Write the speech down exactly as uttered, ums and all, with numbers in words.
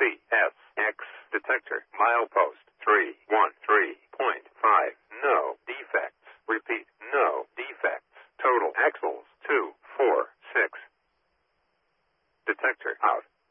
C S X detector milepost three one three point five. No defects. Repeat, no defects. Total axles two four six. Detector out.